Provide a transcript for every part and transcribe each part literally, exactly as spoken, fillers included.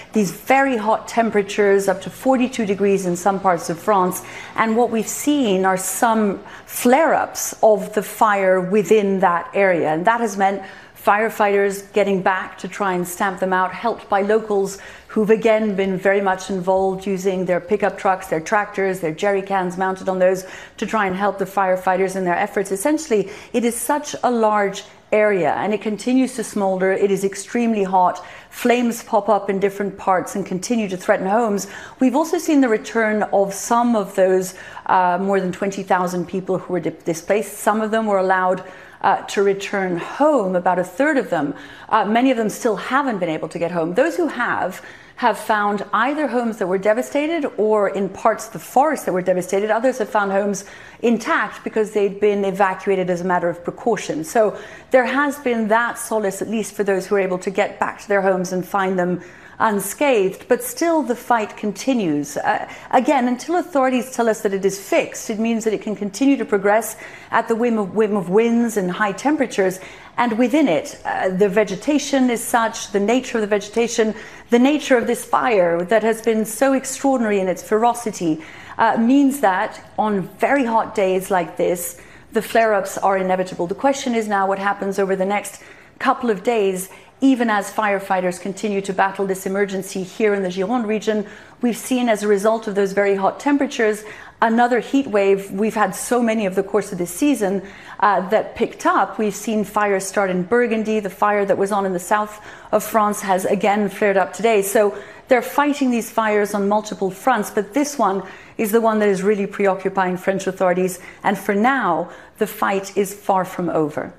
these very hot temperatures, up to forty-two degrees in some parts of France. And what we've seen are some flare-ups of the fire within that area. And that has meant firefighters getting back to try and stamp them out, helped by locals who've again been very much involved using their pickup trucks, their tractors, their jerry cans mounted on those to try and help the firefighters in their efforts. Essentially, it is such a large area and it continues to smolder. It is extremely hot. Flames pop up in different parts and continue to threaten homes. We've also seen the return of some of those uh, more than twenty thousand people who were di- displaced. Some of them were allowed Uh, to return home, about a third of them. Uh, many of them still haven't been able to get home. Those who have, have found either homes that were devastated or in parts of the forest that were devastated. Others have found homes intact because they'd been evacuated as a matter of precaution. So there has been that solace, at least for those who are able to get back to their homes and find them unscathed, but still the fight continues. Uh, again, until authorities tell us that it is fixed, it means that it can continue to progress at the whim of, whim of winds and high temperatures. And within it, uh, the vegetation is such, the nature of the vegetation, the nature of this fire that has been so extraordinary in its ferocity, uh, means that on very hot days like this, the flare-ups are inevitable. The question is now what happens over the next couple of days. Even as firefighters continue to battle this emergency here in the Gironde region, we've seen as a result of those very hot temperatures, another heat wave. We've had so many over the course of this season uh, that picked up. We've seen fires start in Burgundy. The fire that was on in the south of France has again flared up today. So they're fighting these fires on multiple fronts, but this one is the one that is really preoccupying French authorities. And for now, the fight is far from over.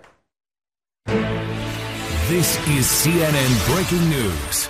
This is C N N Breaking News.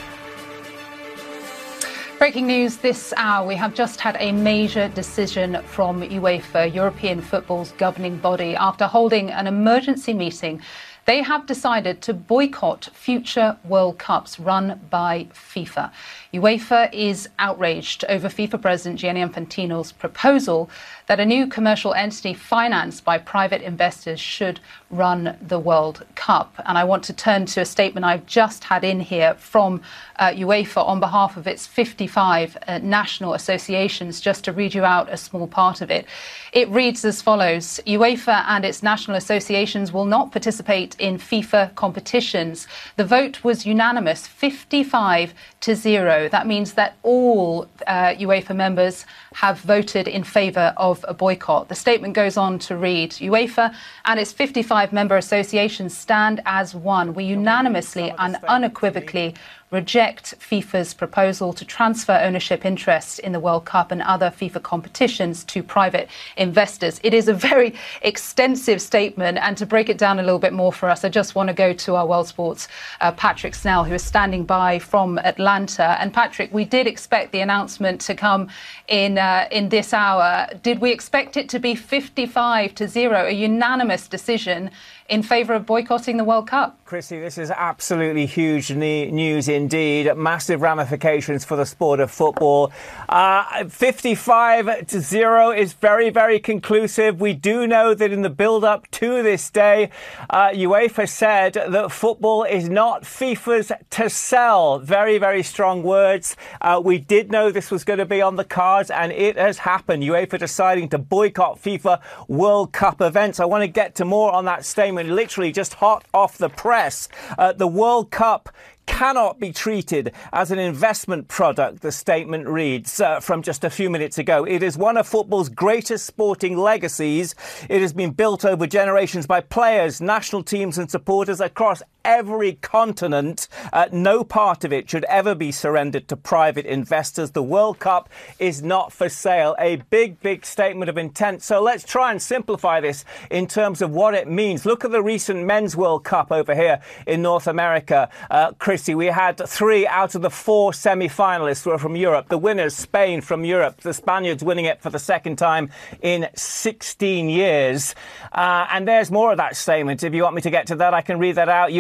Breaking news this hour. We have just had a major decision from UEFA, European football's governing body. After holding an emergency meeting, they have decided to boycott future World Cups run by FIFA. UEFA is outraged over FIFA President Gianni Infantino's proposal that a new commercial entity financed by private investors should run the World Cup. And I want to turn to a statement I've just had in here from uh, UEFA on behalf of its fifty-five uh, national associations, just to read you out a small part of it. It reads as follows: UEFA and its national associations will not participate in FIFA competitions. The vote was unanimous, fifty-five to zero. That means that all uh, UEFA members have voted in favour of a boycott. The statement goes on to read: UEFA and its fifty-five member associations stand as one. We unanimously and unequivocally reject FIFA's proposal to transfer ownership interests in the World Cup and other FIFA competitions to private investors. It is a very extensive statement, and to break it down a little bit more for us, I just want to go to our World Sports uh, Patrick Snell, who is standing by from Atlanta. And Patrick, we did expect the announcement to come in uh, in this hour. Did we expect it to be fifty-five to zero, a unanimous decision in favour of boycotting the World Cup? Chrissy, this is absolutely huge ne- news indeed. Massive ramifications for the sport of football. Uh, fifty-five to zero is very, very conclusive. We do know that in the build-up to this day, uh, UEFA said that football is not FIFA's to sell. Very, very strong words. Uh, we did know this was going to be on the cards, and it has happened. UEFA deciding to boycott FIFA World Cup events. I want to get to more on that statement. Literally just hot off the press. Uh, the World Cup cannot be treated as an investment product, the statement reads uh, from just a few minutes ago. It is one of football's greatest sporting legacies. It has been built over generations by players, national teams and supporters across every continent. Uh, no part of it should ever be surrendered to private investors. The World Cup is not for sale. A big, big statement of intent. So let's try and simplify this in terms of what it means. Look at the recent Men's World Cup over here in North America. Uh, Chrissy, we had three out of the four semi-finalists were from Europe. The winners, Spain from Europe. The Spaniards winning it for the second time in sixteen years. Uh, and there's more of that statement. If you want me to get to that, I can read that out. UEFA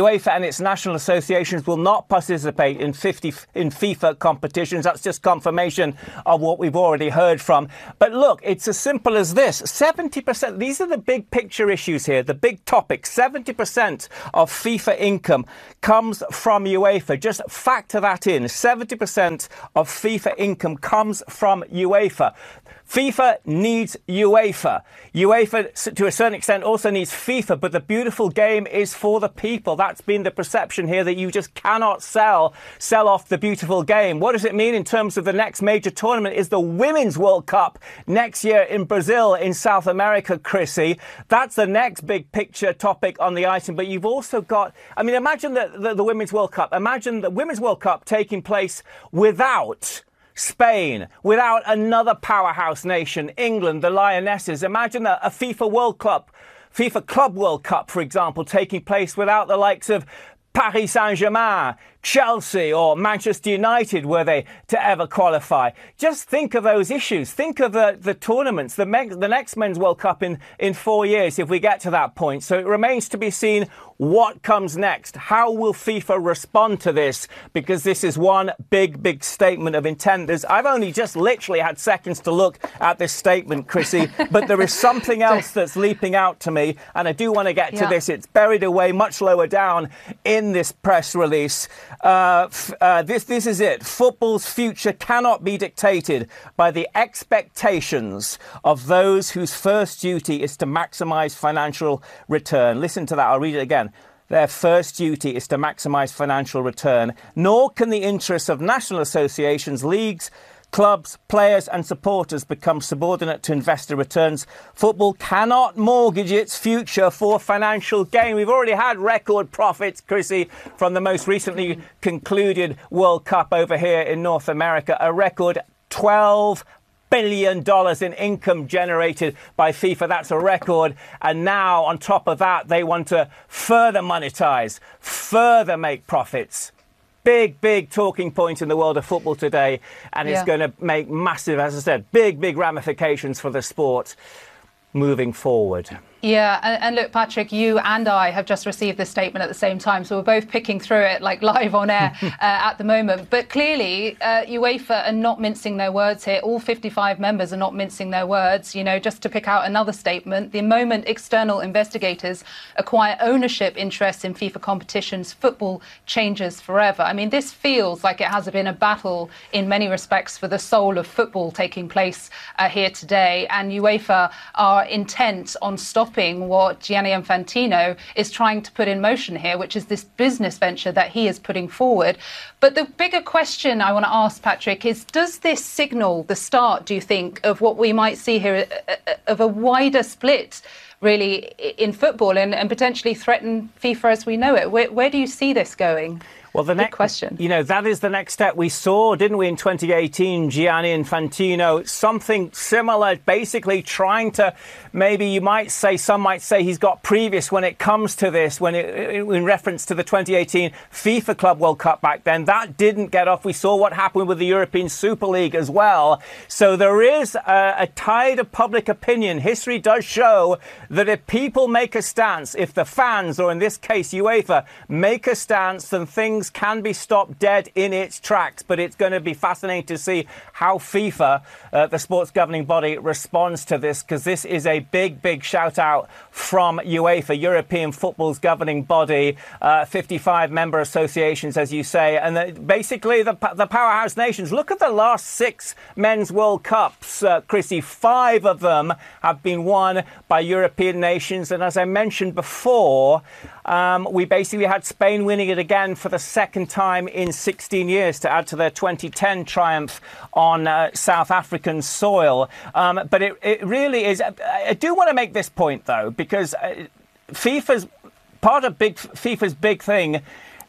UEFA and its national associations will not participate in fifty in FIFA competitions. That's just confirmation of what we've already heard from. But look, it's as simple as this. seventy percent, these are the big picture issues here, the big topics. seventy percent of FIFA income comes from UEFA. Just factor that in. seventy percent of FIFA income comes from UEFA. FIFA needs UEFA. UEFA, to a certain extent, also needs FIFA, but the beautiful game is for the people. That's been the perception here, that you just cannot sell sell off the beautiful game. What does it mean in terms of the next major tournament? Is the Women's World Cup next year in Brazil, in South America, Chrissy. That's the next big picture topic on the item. But you've also got, I mean, imagine the, the, the Women's World Cup. Imagine the Women's World Cup taking place without Spain, without another powerhouse nation, England, the Lionesses. Imagine a, a FIFA World Cup, FIFA Club World Cup, for example, taking place without the likes of Paris Saint-Germain, Chelsea or Manchester United, were they to ever qualify. Just think of those issues. Think of the, the tournaments, the, me- the next Men's World Cup in, in four years, if we get to that point. So it remains to be seen what comes next. How will FIFA respond to this? Because this is one big, big statement of intent. There's, I've only just literally had seconds to look at this statement, Chrissy, but there is something else that's leaping out to me, and I do want to get to yeah. this. It's buried away much lower down in this press release. Uh, f- uh, this, this is it. Football's future cannot be dictated by the expectations of those whose first duty is to maximise financial return. Listen to that. I'll read it again. Their first duty is to maximise financial return, nor can the interests of national associations, leagues, clubs, players and supporters become subordinate to investor returns. Football cannot mortgage its future for financial gain. We've already had record profits, Chrissy, from the most recently concluded World Cup over here in North America. A record twelve billion dollars in income generated by FIFA. That's a record. And now, on top of that, they want to further monetize, further make profits. Big, big talking point in the world of football today. And yeah. it's going to make massive, as I said, big, big ramifications for the sport moving forward. Yeah, and, and look, Patrick, you and I have just received this statement at the same time, so we're both picking through it like live on air uh, at the moment. But clearly, uh, UEFA are not mincing their words here. All fifty-five members are not mincing their words. You know, just to pick out another statement, the moment external investigators acquire ownership interests in FIFA competitions, football changes forever. I mean, this feels like it has been a battle in many respects for the soul of football taking place uh, here today, and UEFA are intent on stopping what Gianni Infantino is trying to put in motion here, which is this business venture that he is putting forward. But the bigger question I want to ask, Patrick, is does this signal the start, do you think, of what we might see here, of a wider split, really, in football and, and potentially threaten FIFA as we know it? Where, where do you see this going? Well, the next question, you know, that is the next step. We saw, didn't we, in twenty eighteen, Gianni Infantino, something similar, basically trying to, maybe you might say, some might say he's got previous when it comes to this, when it, in reference to the twenty eighteen FIFA Club World Cup back then. That didn't get off. We saw what happened with the European Super League as well. So there is a, a tide of public opinion. History does show that if people make a stance, if the fans, or in this case UEFA, make a stance, then things can be stopped dead in its tracks. But it's going to be fascinating to see how FIFA, uh, the sports governing body, responds to this, because this is a big, big shout out from UEFA, European football's governing body, uh, fifty-five member associations, as you say, and the, basically the, the powerhouse nations. Look at the last six Men's World Cups, uh, Chrissy. Five of them have been won by European nations. And as I mentioned before, um, we basically had Spain winning it again for the second time in sixteen years to add to their twenty ten triumph on uh, South African soil. Um, but it, it really is. I do want to make this point, though, because uh, FIFA's part of big FIFA's big thing.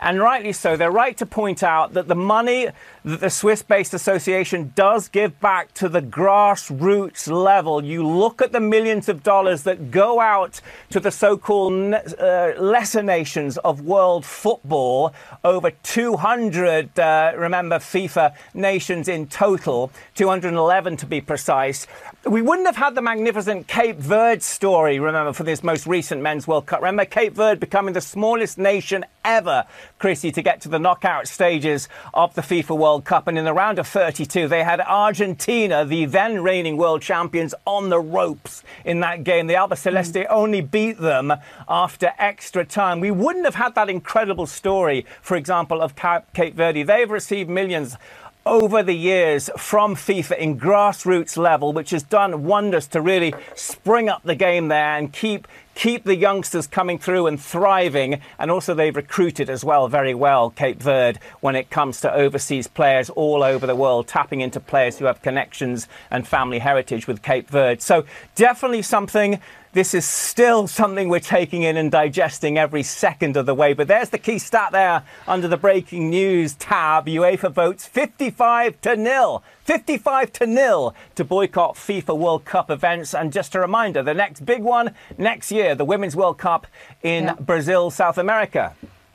And rightly so. They're right to point out that the money that the Swiss-based association does give back to the grassroots level. You look at the millions of dollars that go out to the so-called uh, lesser nations of world football, over two hundred, uh, remember, FIFA nations in total, two hundred eleven to be precise. We wouldn't have had the magnificent Cape Verde story, remember, for this most recent Men's World Cup. Remember, Cape Verde becoming the smallest nation ever, Chrissy, to get to the knockout stages of the FIFA World Cup. And in the round of thirty-two, they had Argentina, the then reigning world champions, on the ropes in that game. The Albiceleste mm. only beat them after extra time. We wouldn't have had that incredible story, for example, of Cape Verde. They've received millions over the years from FIFA in grassroots level, which has done wonders to really spring up the game there and keep keep the youngsters coming through and thriving. And also they've recruited as well very well, Cape Verde, when it comes to overseas players all over the world, tapping into players who have connections and family heritage with Cape Verde. So definitely something. This is still something we're taking in and digesting every second of the way. But there's the key stat there under the breaking news tab. UEFA votes fifty-five to nil. fifty-five to nil to boycott FIFA World Cup events. And just a reminder, the next big one next year, the Women's World Cup in yeah. Brazil, South America.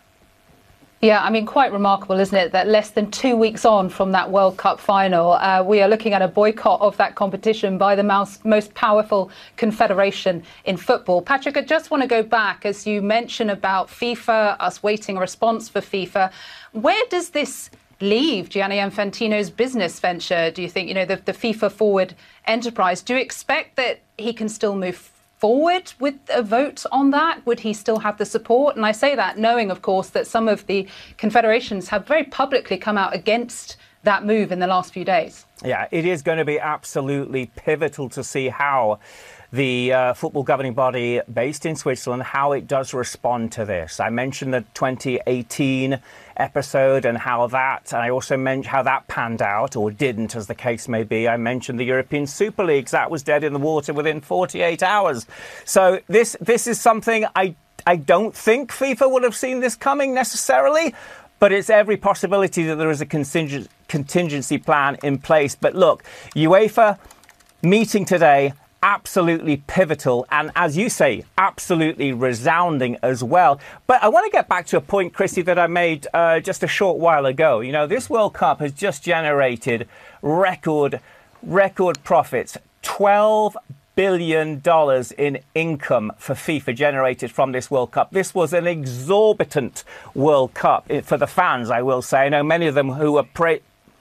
Yeah, I mean, quite remarkable, isn't it, that less than two weeks on from that World Cup final, uh, we are looking at a boycott of that competition by the most, most powerful confederation in football. Patrick, I just want to go back, as you mentioned about FIFA, us waiting a response for FIFA. Where does this leave Gianni Infantino's business venture, do you think, you know, the, the FIFA Forward enterprise? Do you expect that he can still move forward with a vote on that? Would he still have the support? And I say that knowing, of course, that some of the confederations have very publicly come out against that move in the last few days. Yeah, it is going to be absolutely pivotal to see how the uh, football governing body based in Switzerland, how it does respond to this. I mentioned the twenty eighteen episode and how that, and I also mentioned how that panned out, or didn't, as the case may be. I mentioned the European Super Leagues. That was dead in the water within forty-eight hours. So this this is something I, I don't think FIFA would have seen this coming necessarily, but it's every possibility that there is a contingent, contingency plan in place. But look, UEFA meeting today, absolutely pivotal, and as you say, absolutely resounding as well. But I want to get back to a point, Chrissy, that I made uh, just a short while ago. You know, this World Cup has just generated record, record profits. twelve billion dollars in income for FIFA generated from this World Cup. This was an exorbitant World Cup for the fans, I will say. I know many of them who were pre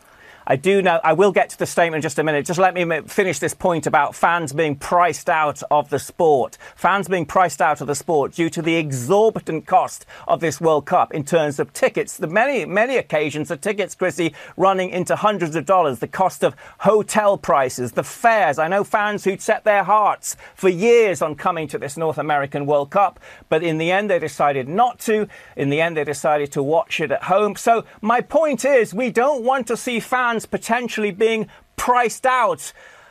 I do know, I will get to the statement in just a minute. Just let me finish this point about fans being priced out of the sport. Fans being priced out of the sport due to the exorbitant cost of this World Cup in terms of tickets. The many, many occasions, the tickets, Chrissy, running into hundreds of dollars. The cost of hotel prices, the fares. I know fans who'd set their hearts for years on coming to this North American World Cup, but in the end they decided not to. In the end they decided to watch it at home. So my point is, we don't want to see fans potentially being priced out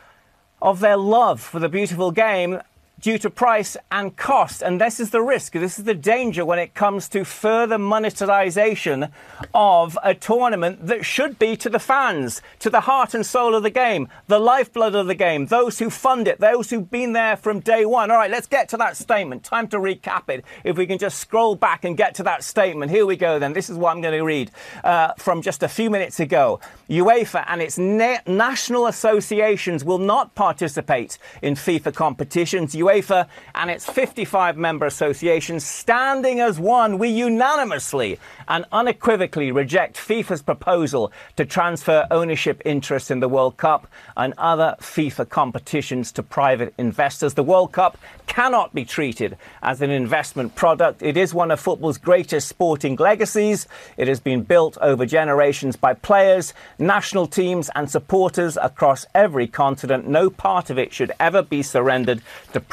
of their love for the beautiful game due to price and cost. And this is the risk. This is the danger when it comes to further monetization of a tournament that should be to the fans, to the heart and soul of the game, the lifeblood of the game, those who fund it, those who've been there from day one. All right, let's get to that statement. Time to recap it. If we can just scroll back and get to that statement. Here we go then. This is what I'm going to read uh, from just a few minutes ago. UEFA and its na- national associations will not participate in FIFA competitions. UEFA and its fifty-five member associations, standing as one, we unanimously and unequivocally reject FIFA's proposal to transfer ownership interests in the World Cup and other FIFA competitions to private investors. The World Cup cannot be treated as an investment product. It is one of football's greatest sporting legacies. It has been built over generations by players, national teams and supporters across every continent. No part of it should ever be surrendered to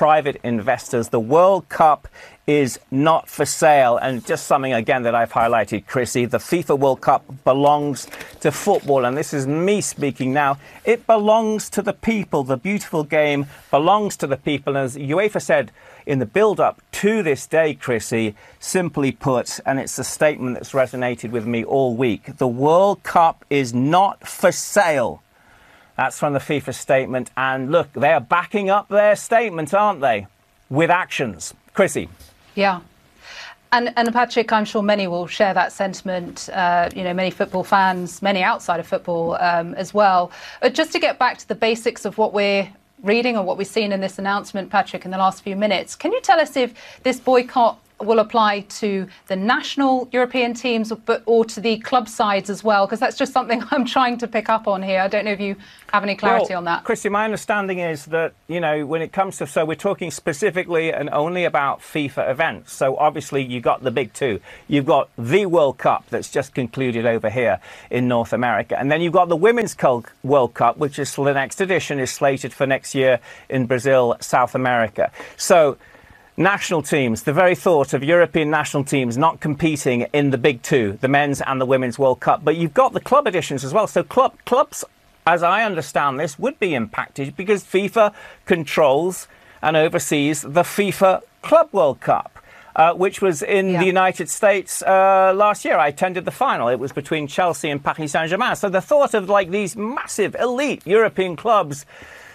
private investors. The World Cup is not for sale. And just something again that I've highlighted, Chrissy, the FIFA World Cup belongs to football. And this is me speaking now. It belongs to the people. The beautiful game belongs to the people. As UEFA said in the build-up to this day, Chrissy, simply put, and it's a statement that's resonated with me all week, the World Cup is not for sale. That's from the FIFA statement. And look, they are backing up their statement, aren't they? With actions. Chrissy. Yeah. And, and Patrick, I'm sure many will share that sentiment, uh, you know, many football fans, many outside of football um, as well. But just to get back to the basics of what we're reading or what we've seen in this announcement, Patrick, in the last few minutes, can you tell us if this boycott will apply to the national European teams but or to the club sides as well? Because that's just something I'm trying to pick up on here. I don't know if you have any clarity well, on that. Chrissy, my understanding is that, you know, when it comes to, so we're talking specifically and only about FIFA events. So obviously you've got the big two. You've got the World Cup that's just concluded over here in North America. And then you've got the Women's World Cup, which is the next edition, is slated for next year in Brazil, South America. So national teams, the very thought of European national teams not competing in the big two, the men's and the women's World Cup. But you've got the club editions as well. So club clubs, as I understand this, would be impacted because FIFA controls and oversees the FIFA Club World Cup, uh, which was in yeah. the United States uh, last year. I attended the final. It was between Chelsea and Paris Saint-Germain. So the thought of like these massive elite European clubs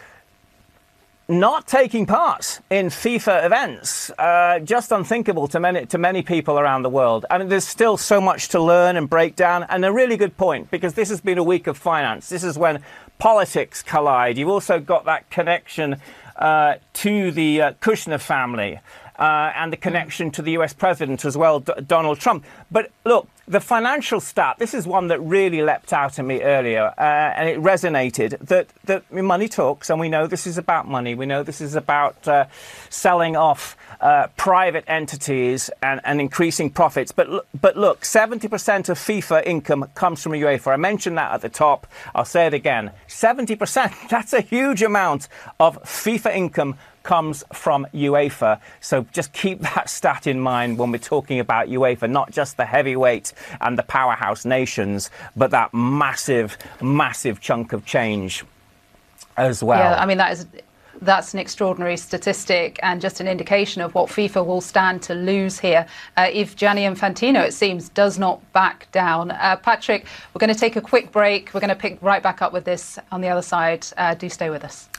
not taking part in FIFA events, uh, just unthinkable to many to many people around the world. I mean, there's still so much to learn and break down, and a really good point, because this has been a week of finance. This is when politics collide. You've also got that connection uh, to the uh, Kushner family uh, and the connection to the U S president as well, D- Donald Trump. But look, the financial stat, this is one that really leapt out at me earlier, uh, and it resonated, that, that money talks, and we know this is about money. We know this is about uh, selling off uh, private entities and, and increasing profits. But, but look, seventy percent of FIFA income comes from UEFA. I mentioned that at the top. I'll say it again. seventy percent, that's a huge amount of FIFA income comes from UEFA. So just keep that stat in mind when we're talking about UEFA, not just the heavyweight and the powerhouse nations, but that massive, massive chunk of change as well. Yeah, I mean, that is that's an extraordinary statistic and just an indication of what FIFA will stand to lose here uh, if Gianni Infantino, it seems, does not back down. Uh, Patrick, we're going to take a quick break. We're going to pick right back up with this on the other side. Uh, do stay with us.